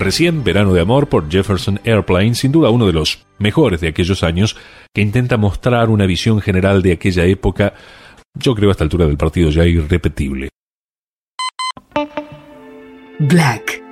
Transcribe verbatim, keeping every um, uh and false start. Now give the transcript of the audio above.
Recién, Verano de Amor por Jefferson Airplane, sin duda uno de los mejores de aquellos años, que intenta mostrar una visión general de aquella época, yo creo a esta altura del partido ya irrepetible. Black.